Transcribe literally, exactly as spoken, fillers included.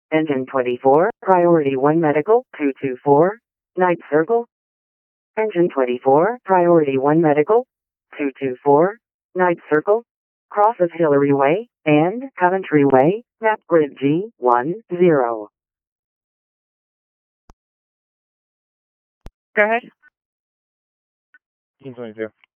Engine twenty-four, Priority one Medical, two two four, Night Circle. Engine twenty-four, Priority one Medical, two two four, Night Circle, cross of Hillary Way and Coventry Way, map grid G one zero. Go ahead. Team twenty-two.